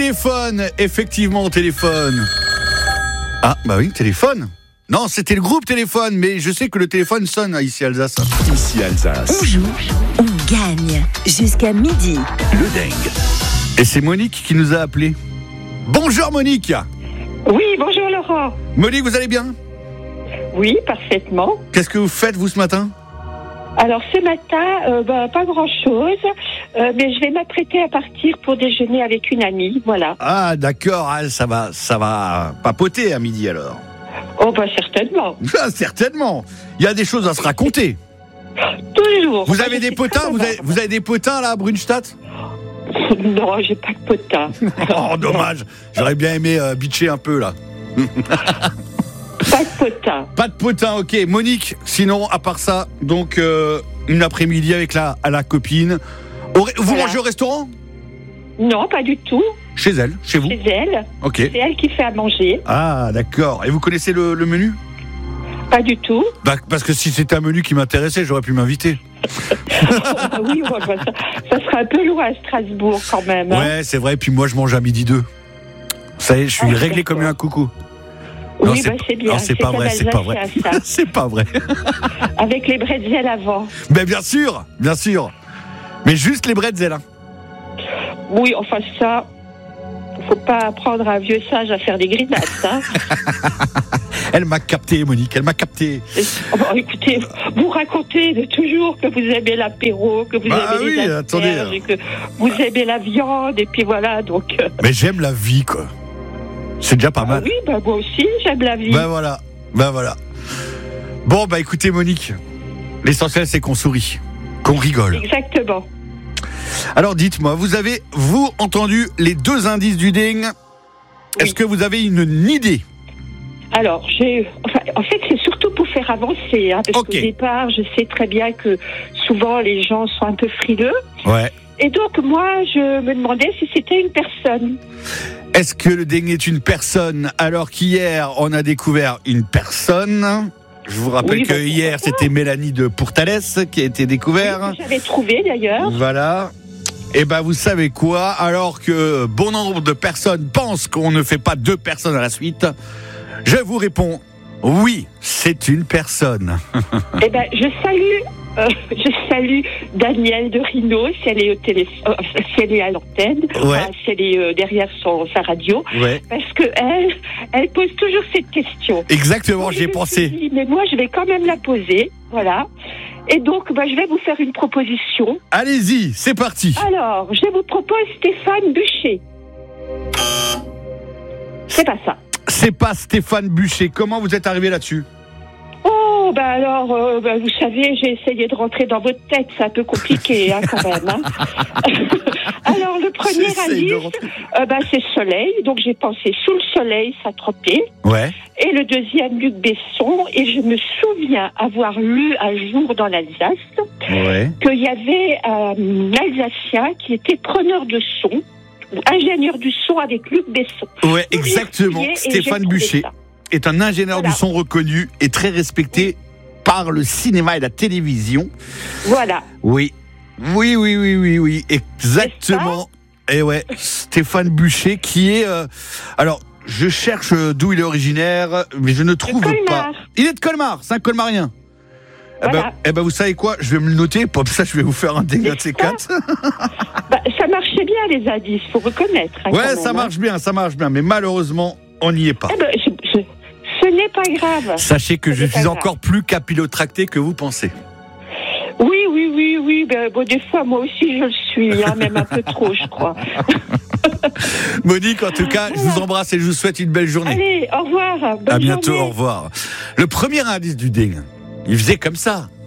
téléphone, effectivement, au téléphone. Ah, bah oui, téléphone. Non, c'était le groupe téléphone, mais je sais que le téléphone sonne ici à Alsace. Ici Alsace. On joue, on gagne. Jusqu'à midi. Le dingue. Et c'est Monique qui nous a appelés. Bonjour Monique. Oui, bonjour Laurent. Monique, vous allez bien? Oui, parfaitement. Qu'est-ce que vous faites, vous, ce matin? Alors ce matin, pas grand-chose, mais je vais m'apprêter à partir pour déjeuner avec une amie, voilà. Ah, d'accord, ça va papoter à midi, alors. Oh, certainement. Ah, certainement. Il y a des choses à se raconter. Toujours. Vous avez des potins, vous avez des potins, là, à Brunstadt? Non, j'ai pas de potin. Oh, dommage. J'aurais bien aimé bitcher un peu, là. Pas de potin. Pas de potin, ok. Monique, sinon, à part ça, donc, une après-midi avec la copine. Vous mangez au restaurant? Non, pas du tout. Chez elle, chez vous? Chez elle. Ok. C'est elle qui fait à manger. Ah, d'accord. Et vous connaissez le menu? Pas du tout. Bah, parce que si c'était un menu qui m'intéressait, j'aurais pu m'inviter. Oui, ça serait un peu loin à Strasbourg quand même. Hein. Ouais, c'est vrai. Puis moi, je mange à midi 2. Ça y est, je suis réglé comme un coucou. Oui, Non, c'est bien. Non, c'est pas vrai, c'est pas vrai. C'est pas vrai. Avec les bretzels avant. Mais bien sûr. Mais juste les bretzels. Hein. Oui, enfin ça, faut pas apprendre à un vieux sage à faire des grenades, hein. Elle m'a capté, Monique, elle m'a capté. Écoutez, vous racontez de toujours que vous aimez l'apéro, que vous aimez les asperges, et que vous aimez la viande, et puis voilà, donc... Mais j'aime la vie, quoi. C'est déjà pas mal. Oui, moi aussi, j'aime la vie. Ben voilà. Bon, écoutez, Monique, l'essentiel, c'est qu'on sourit, qu'on rigole. Exactement. Alors, dites-moi, vous avez, entendu les 2 indices du ding? Oui. Est-ce que vous avez une idée? Alors, en fait, c'est surtout pour faire avancer, hein, parce qu'au départ, je sais très bien que souvent, les gens sont un peu frileux. Ouais. Et donc, moi, je me demandais si c'était une personne. Est-ce que le ding est une personne, alors qu'hier, on a découvert une personne? Je vous rappelle que hier, c'était Mélanie de Pourtalès qui a été découverte. Oui, j'avais trouvé, d'ailleurs. Voilà. Et vous savez quoi? Alors que bon nombre de personnes pensent qu'on ne fait pas 2 personnes à la suite, je vous réponds, oui, c'est une personne. Je salue Danielle de Rino, si elle est si elle est à l'antenne, si elle est derrière sa radio, parce que elle pose toujours cette question. Exactement, j'y ai pensé. Mais moi, je vais quand même la poser, voilà. Et donc, je vais vous faire une proposition. Allez-y, c'est parti. Alors, je vous propose Stéphane Bûcher. C'est pas ça. C'est pas Stéphane Bûcher. Comment vous êtes arrivé là-dessus? Oh, vous savez, j'ai essayé de rentrer dans votre tête. C'est un peu compliqué, hein, quand même. Hein. Alors, le premier indice, c'est soleil. Donc, j'ai pensé sous le soleil, Saint-Tropez. Ouais. Et le deuxième, Luc Besson. Et je me souviens avoir lu un jour dans l'Alsace qu'il y avait un Alsacien qui était preneur de son, ingénieur du son avec Luc Besson. Ouais, exactement. Stéphane Bûcher est un ingénieur du son reconnu et très respecté par le cinéma et la télévision. Voilà. Oui, exactement. Et Stéphane Bûcher qui est... alors, je cherche d'où il est originaire, mais je ne trouve pas. Il est de Colmar, c'est un Colmarien. Voilà. Vous savez quoi? Je vais me le noter, comme ça je vais vous faire un ding de ces 4. Ça marchait bien les indices, faut reconnaître. Hein, ça marche bien, mais malheureusement, on n'y est pas. Ce n'est pas grave. Sachez que je suis encore plus capillotracté que vous pensez. Oui. Des fois, moi aussi, je le suis, hein, même un peu trop, je crois. Monique, en tout cas, je vous embrasse et je vous souhaite une belle journée. Allez, au revoir. À bientôt, au revoir. Le premier indice du ding, il faisait comme ça.